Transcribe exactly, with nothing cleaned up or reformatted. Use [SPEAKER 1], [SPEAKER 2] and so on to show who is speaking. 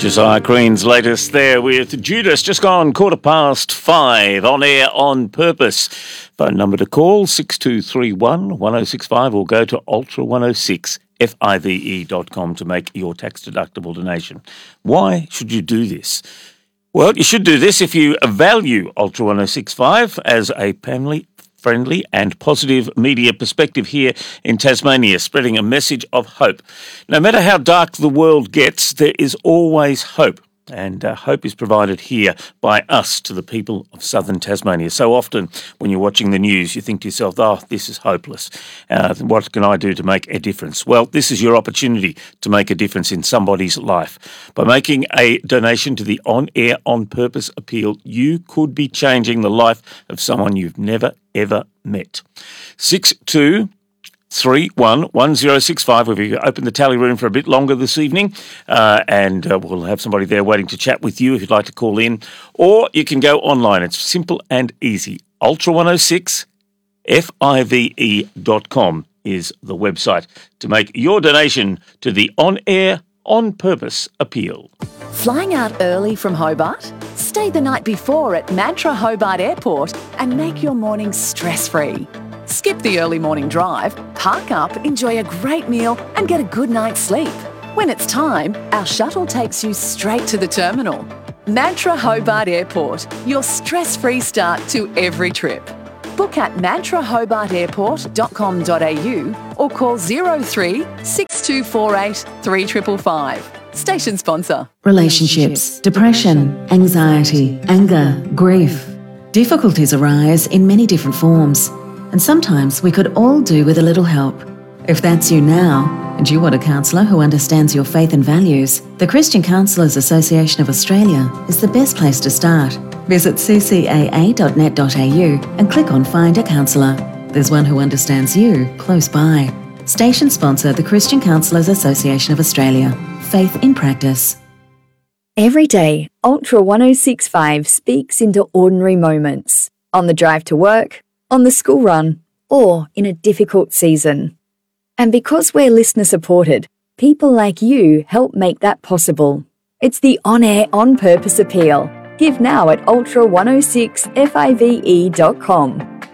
[SPEAKER 1] Josiah Queen's latest there with Judas, just gone quarter past five, on air on purpose. Phone number to call six two three one, one oh six five or go to ultra one oh six five dot com to make your tax-deductible donation. Why should you do this? Well, you should do this if you value Ultra one oh six five as a family friendly and positive media perspective here in Tasmania, spreading a message of hope. No matter how dark the world gets, there is always hope. And uh, hope is provided here by us to the people of southern Tasmania. So often when you're watching the news, you think to yourself, oh, this is hopeless. Uh, what can I do to make a difference? Well, this is your opportunity to make a difference in somebody's life. By making a donation to the On Air On Purpose appeal, you could be changing the life of someone you've never, ever met. six two three one, one oh six five. We've opened the tally room for a bit longer this evening, uh, and uh, we'll have somebody there waiting to chat with you if you'd like to call in. Or you can go online. It's simple and easy. ultra one oh six five dot com is the website to make your donation to the On Air On Purpose appeal.
[SPEAKER 2] Flying out early from Hobart? Stay the night before at Mantra Hobart Airport and make your morning stress-free. Skip the early morning drive, park up, enjoy a great meal and get a good night's sleep. When it's time, our shuttle takes you straight to the terminal. Mantra Hobart Airport, your stress-free start to every trip. Book at mantra hobart airport dot com dot a u or call zero three six two four eight three five five five. Station sponsor.
[SPEAKER 3] Relationships, depression, anxiety, anger, grief. Difficulties arise in many different forms. And sometimes we could all do with a little help. If that's you now, and you want a counsellor who understands your faith and values, the Christian Counsellors Association of Australia is the best place to start. Visit c c a a dot net dot a u and click on Find a Counsellor. There's one who understands you close by. Station sponsor, the Christian Counsellors Association of Australia. Faith in practice.
[SPEAKER 4] Every day, Ultra one oh six five speaks into ordinary moments. On the drive to work, on the school run, or in a difficult season. And because we're listener supported, people like you help make that possible. It's the On Air On Purpose appeal. Give now at ultra one oh six five dot com.